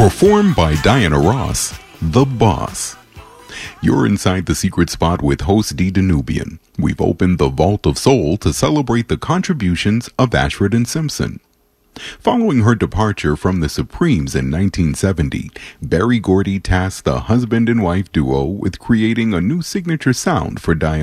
Performed by Diana Ross, The Boss. You're inside the secret spot with host D. Danubian. We've opened the Vault of Soul to celebrate the contributions of Ashford and Simpson. Following her departure from the Supremes in 1970, Berry Gordy tasked the husband and wife duo with creating a new signature sound for Diana